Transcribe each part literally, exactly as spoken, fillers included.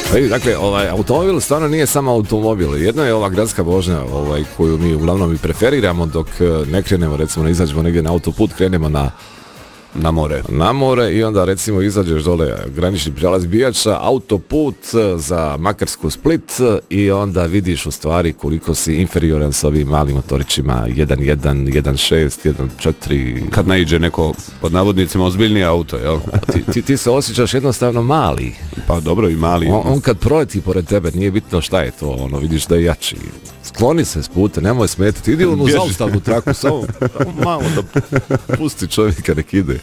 Dakle, ovaj, automobil stvarno nije samo automobil. Jedno je ova gradska vožnja ovaj, koju mi uglavnom i preferiramo dok ne krenemo, recimo ne izađemo negdje na autoput, krenemo na na more. Na more i onda recimo izađeš dole granični prijelaz Bijača, autoput za Makarsku Split i onda vidiš u stvari koliko si inferioran sa ovim malim motorićima jedan jedan, jedan šest, jedan četiri. Kad naiđe neko pod navodnicima ozbiljniji auto, jel? Ti, ti, ti se osjećaš jednostavno mali. Pa dobro i mali. On, on kad proleti pored tebe, nije bitno šta je to, ono, vidiš da je jači. Skloni se s puta, nemoj smetati, idi on u zaustavnu traku, samo malo da pusti čovjeka nek ide.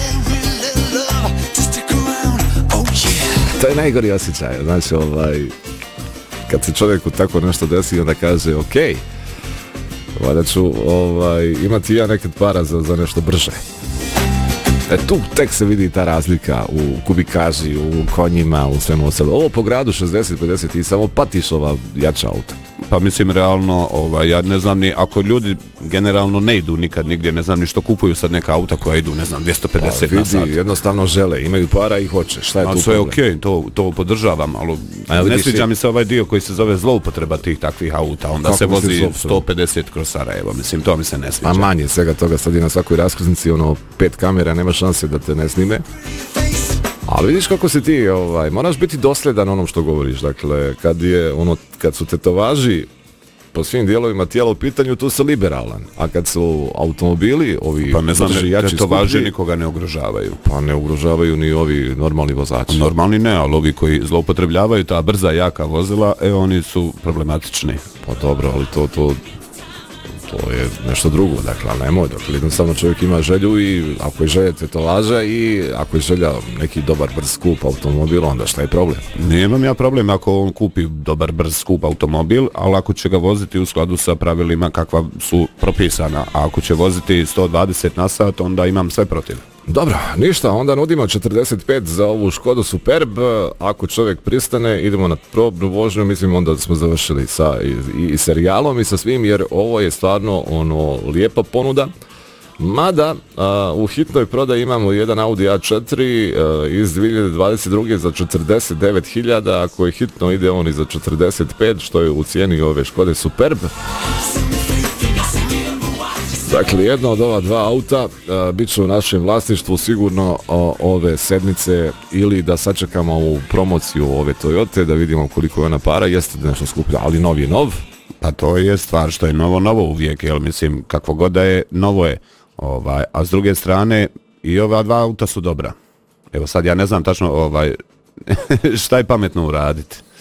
To je najgori osjećaj, znači ovaj, kad se čovjeku tako nešto desi, onda kaže, ok, valjda ću ovaj, imati ja nekad para za, za nešto brže. E tu tek se vidi ta razlika u kubikaži, u konjima, u svemu ostalo. Ovo po gradu šezdeset pedeset i samo patiš ova jača auta. Pa mislim realno, ovaj, ja ne znam ni, ako ljudi generalno ne idu nikad nigdje, ne znam ni što kupuju sad neka auta koja idu, ne znam, dvjesto pedeset pa, na sat. Jednostavno žele, imaju para i hoće, šta je a tu sve problem? Okej, okay, to, to podržavam, ali a, ne sviđa mi se ovaj dio koji se zove zloupotreba tih takvih auta, onda kako se vozi sto pedeset kroz Sarajevo, mislim, to mi se ne sviđa. A manje svega toga, sad je na svakoj raskrsnici ono pet kamera, nema šanse da te ne snime. Ali vidiš kako si ti, ovaj, moraš biti dosljedan onom što govoriš, dakle, kad je ono, kad su tetovaži po svim dijelovima tijela u pitanju, tu se liberalan, a kad su automobili, ovi pa ne znam, tetovaži skupi, nikoga ne ugrožavaju. Pa ne ugrožavaju ni ovi normalni vozači. Normalni ne, ali ovi koji zloupotrebljavaju ta brza, jaka vozila, e, oni su problematični. Pa dobro, ali to, to, to je nešto drugo, dakle, ali nemoj, dakle, jednostavno čovjek ima želju i ako je želja tetovaža i ako je želja neki dobar brz skup automobil, onda šta je problem? Nemam ja problem ako on kupi dobar brz skup automobil, ali ako će ga voziti u skladu sa pravilima kakva su propisana, a ako će voziti sto dvadeset na sat, onda imam sve protiv. Dobro, ništa, onda nudimo četrdeset pet za ovu Škodu Superb, ako čovjek pristane, idemo na probnu vožnju, mislim onda smo završili sa i, i serijalom i sa svim, jer ovo je stvarno ono lijepa ponuda, mada a, u hitnoj prodaji imamo jedan Audi A četiri a, iz dvije hiljade dvadeset druge za četrdeset devet hiljada, ako je hitno ide on i za četrdeset pet, što je u cijeni ove Škode Superb. Dakle, jedno od ova dva auta uh, bit će u našem vlasništvu sigurno uh, ove sedmice ili da sačekamo u promociju ove Toyote da vidimo koliko je ona para, jeste nešto skuplja, ali nov je nov. Pa to je stvar što je novo, novo uvijek, jel mislim, kakvo god da je, novo je. Ovaj, a s druge strane, i ova dva auta su dobra. Evo sad ja ne znam tačno ovaj, šta je pametno uraditi.